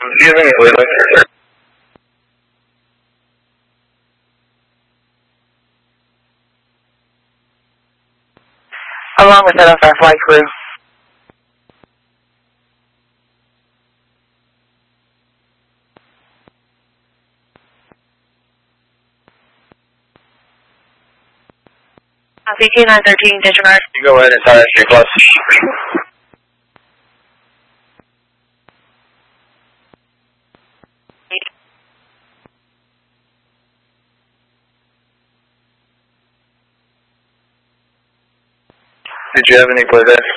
Do you have any waypoints? Along with that of our flight crew. CT 913, disregard. You go ahead and tie that straight plus. Did you have any playback?